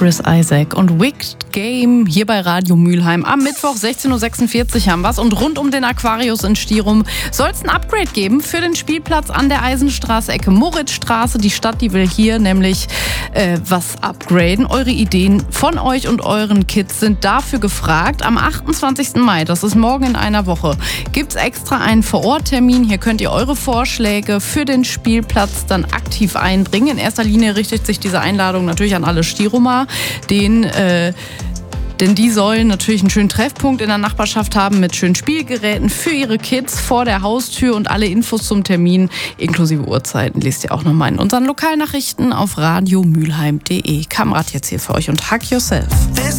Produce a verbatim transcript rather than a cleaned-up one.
Chris Isaak und Wicked Game hier bei Radio Mülheim. Am Mittwoch sechzehn Uhr sechsundvierzig haben wir's und rund um den Aquarius in Stirum soll es ein Upgrade geben für den Spielplatz an der Eisenstraße, Ecke Moritzstraße. Die Stadt, die will hier nämlich äh, was upgraden. Eure Ideen von euch und euren Kids sind dafür gefragt. Am achtundzwanzigsten Mai, das ist morgen in einer Woche, gibt's extra einen Vor-Ort-Termin. Hier könnt ihr eure Vorschläge für den Spielplatz dann aktiv einbringen. In erster Linie richtet sich diese Einladung natürlich an alle Stirumer, den äh, Denn die sollen natürlich einen schönen Treffpunkt in der Nachbarschaft haben mit schönen Spielgeräten für ihre Kids vor der Haustür, und alle Infos zum Termin inklusive Uhrzeiten lest ihr auch nochmal in unseren Lokalnachrichten auf radiomülheim punkt de. Kamrat jetzt hier für euch und Hug Yourself.